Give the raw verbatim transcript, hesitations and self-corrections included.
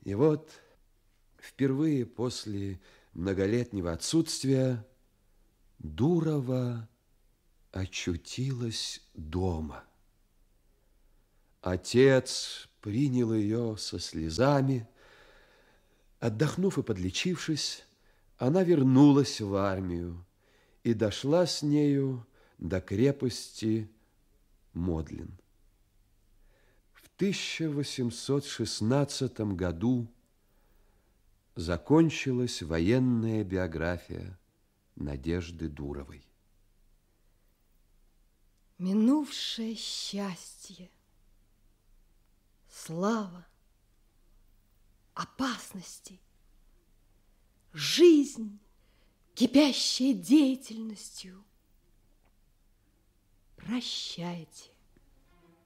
И вот впервые после многолетнего отсутствия Дурова очутилась дома. Отец принял ее со слезами. Отдохнув и подлечившись, она вернулась в армию и дошла с нею до крепости Модлин. В тысяча восемьсот шестнадцатом году закончилась военная биография Надежды Дуровой. Минувшее счастье, слава, опасности, жизнь, кипящая деятельностью. Прощайте.